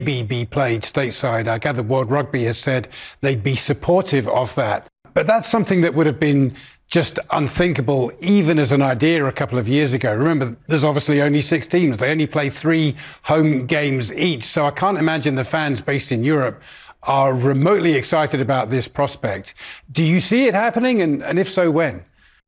be played stateside. I gather World Rugby has said they'd be supportive of that. But that's something that would have been just unthinkable, even as an idea a couple of years ago. Remember, there's obviously only 6 teams. They only play 3 home games each. So I can't imagine the fans based in Europe are remotely excited about this prospect. Do you see it happening? And if so, when?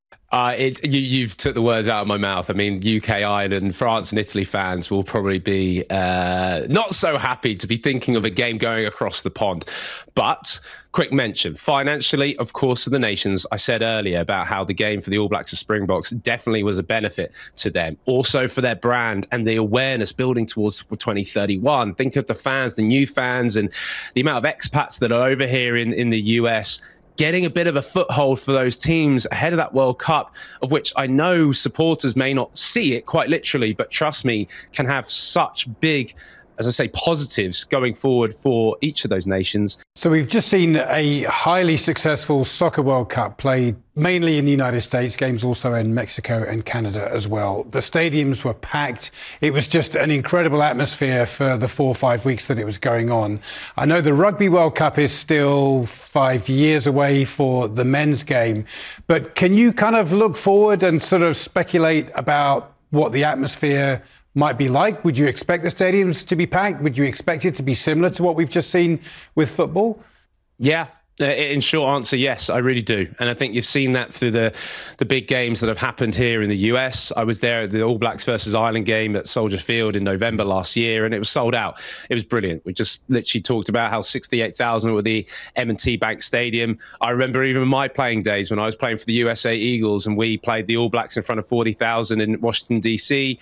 You've took the words out of my mouth. I mean, UK, Ireland, France and Italy fans will probably be not so happy to be thinking of a game going across the pond. But quick mention, financially, of course, for the nations, I said earlier about how the game for the All Blacks and Springboks definitely was a benefit to them. Also for their brand and the awareness building towards 2031. Think of the fans, the new fans, and the amount of expats that are over here in the US, getting a bit of a foothold for those teams ahead of that World Cup, of which I know supporters may not see it quite literally, but trust me, can have such big, as I say, positives going forward for each of those nations. So we've just seen a highly successful Soccer World Cup played mainly in the United States, games also in Mexico and Canada as well. The stadiums were packed. It was just an incredible atmosphere for the 4 or 5 weeks that it was going on. I know the Rugby World Cup is still 5 years away for the men's game, but can you kind of look forward and sort of speculate about what the atmosphere might be like? Would you expect the stadiums to be packed? Would you expect it to be similar to what we've just seen with football? Yeah. In short answer, yes, I really do. And I think you've seen that through the big games that have happened here in the US. I was there at the All Blacks versus Ireland game at Soldier Field in November last year, and it was sold out. It was brilliant. We just literally talked about how 68,000 were the M&T Bank Stadium. I remember even my playing days when I was playing for the USA Eagles and we played the All Blacks in front of 40,000 in Washington, D.C.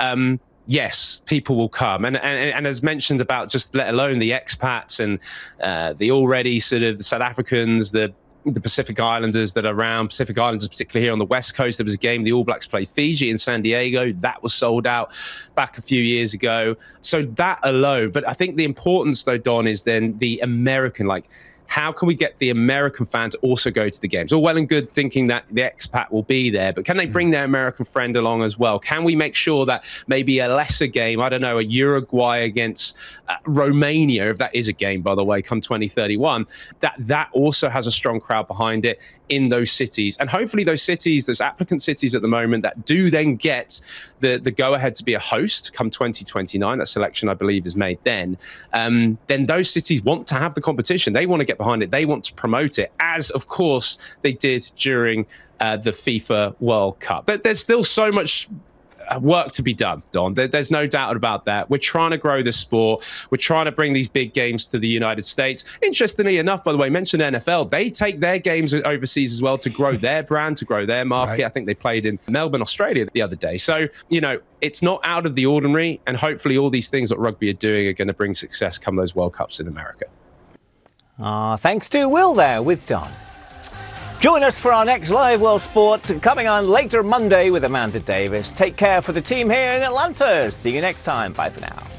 Yes, people will come. And as mentioned about just let alone the expats and the already sort of the South Africans, the Pacific Islanders that are around, Pacific Islanders, particularly here on the West Coast. There was a game, the All Blacks played Fiji in San Diego. That was sold out back a few years ago. So that alone. But I think the importance, though, Don, is then the American, like, how can we get the American fan to also go to the games? All well and good thinking that the expat will be there, but can they bring their American friend along as well? Can we make sure that maybe a lesser game, I don't know, a Uruguay against Romania, if that is a game, by the way, come 2031, that also has a strong crowd behind it in those cities. And hopefully those cities, those applicant cities at the moment that do then get the go-ahead to be a host come 2029, that selection I believe is made then those cities want to have the competition. They want to get behind it. They want to promote it, as of course they did during the FIFA World Cup. But there's still so much work to be done, Don. There's no doubt about that. We're trying to grow the sport. We're trying to bring these big games to the United States. Interestingly enough, by the way, mention NFL. They take their games overseas as well to grow their brand, to grow their market. Right. I think they played in Melbourne, Australia the other day. So, you know, it's not out of the ordinary. And hopefully all these things that rugby are doing are going to bring success come those World Cups in America. Thanks to Will there with Don. Join us for our next Live World Sport coming on later Monday with Amanda Davis. Take care for the team here in Atlanta. See you next time. Bye for now.